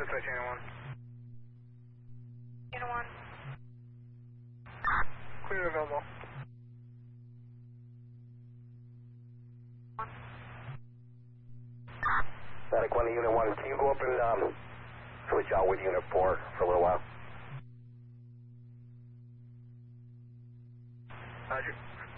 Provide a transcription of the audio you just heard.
Dispatch Unit 1. Unit 1. Clear available. Static 1 to Unit 1. Can you go up and switch out with Unit 4 for a little while? Roger.